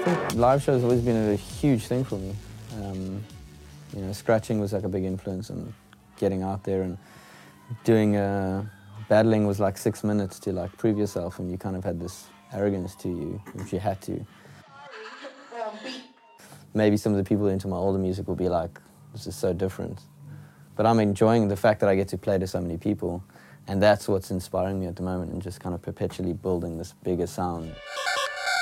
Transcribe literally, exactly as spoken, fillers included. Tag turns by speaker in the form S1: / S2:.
S1: think live shows have always been a huge thing for me. Um, you know, scratching was like a big influence, and getting out there and doing uh, battling was like six minutes to like prove yourself, and you kind of had this arrogance to you, which you had to. Maybe some of the people into my older music will be like, this is so different. But I'm enjoying the fact that I get to play to so many people, and that's what's inspiring me at the moment, and just kind of perpetually building this bigger sound.